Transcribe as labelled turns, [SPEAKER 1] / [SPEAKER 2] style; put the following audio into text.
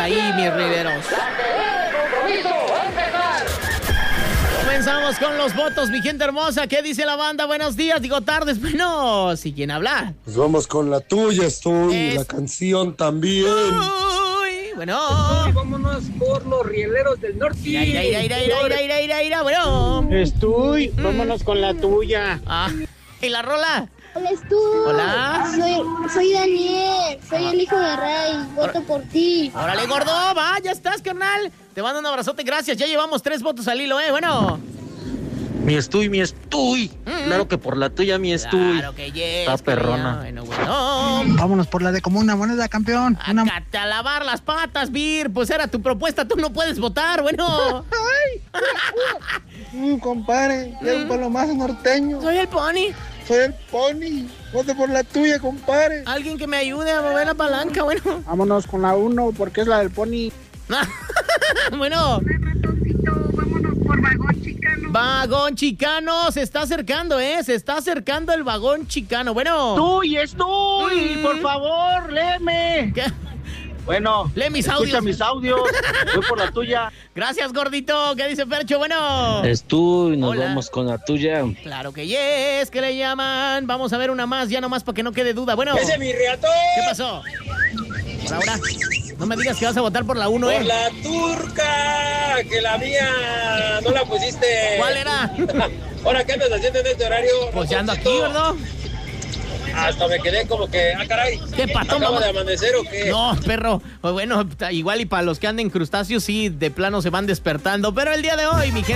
[SPEAKER 1] ahí, mis riveros. Comenzamos con los votos, mi gente hermosa. ¿Qué dice la banda? Buenos días, digo tardes. Bueno, ¿sí quién habla?
[SPEAKER 2] Pues vamos con la tuya, la canción también.
[SPEAKER 1] Uy, bueno.
[SPEAKER 3] Vámonos por los rieleros del norte.
[SPEAKER 1] Ira, bueno.
[SPEAKER 4] Vámonos con la tuya.
[SPEAKER 1] Ah, ¿y la rola?
[SPEAKER 5] Hola, Stu.
[SPEAKER 1] Hola.
[SPEAKER 5] Soy Daniel. Soy el hijo de Rey. Voto por ti.
[SPEAKER 1] Órale, gordo, va, ya estás, carnal. Te mando un abrazote, gracias. Ya llevamos 3 votos al hilo, bueno.
[SPEAKER 4] Mi Estuy. Claro que por la tuya, mi Estuy.
[SPEAKER 1] Claro que yes.
[SPEAKER 4] Está perrona.
[SPEAKER 1] Bueno.
[SPEAKER 6] Vámonos por la de como una moneda, campeón.
[SPEAKER 1] Acáte a lavar las patas, Vir. Pues era tu propuesta, tú no puedes votar, bueno.
[SPEAKER 6] Compadre, quiero un palo más norteño.
[SPEAKER 1] Soy el Pony.
[SPEAKER 6] Soy el Pony. Vote por la tuya, compadre.
[SPEAKER 1] Alguien que me ayude a mover la palanca, bueno.
[SPEAKER 6] Vámonos con la 1 porque es la del Pony.
[SPEAKER 1] Bueno.
[SPEAKER 5] Vámonos por Vagón Chicano.
[SPEAKER 1] Vagón Chicano, se está acercando, se está acercando el Vagón Chicano, bueno.
[SPEAKER 4] Estuy, por favor, léeme.
[SPEAKER 1] ¿Qué?
[SPEAKER 4] Bueno,
[SPEAKER 1] lee mis
[SPEAKER 4] escucha
[SPEAKER 1] audios.
[SPEAKER 4] mis audios. Voy por la tuya.
[SPEAKER 1] Gracias, gordito. ¿Qué dice Fercho? Bueno.
[SPEAKER 4] Estuy, nos
[SPEAKER 1] Hola.
[SPEAKER 4] vamos con la tuya.
[SPEAKER 1] Claro que yes, que le llaman. Vamos a ver una más, ya nomás para que no quede duda. Bueno.
[SPEAKER 3] ¡Ese es mi reato!
[SPEAKER 1] ¿Qué pasó? Por ahora, no me digas que vas a votar por la 1,
[SPEAKER 3] Por la turca, que la mía no la pusiste.
[SPEAKER 1] ¿Cuál era?
[SPEAKER 3] Ahora, ¿qué andas haciendo en este horario?
[SPEAKER 1] Pues ya ando aquí, ¿verdad?
[SPEAKER 3] Hasta me quedé como que, caray.
[SPEAKER 1] ¿Qué patón?
[SPEAKER 3] ¿Acaba de amanecer o qué?
[SPEAKER 1] No, perro. Pues bueno, igual y para los que anden crustáceos, sí, de plano se van despertando. Pero el día de hoy, mi gente.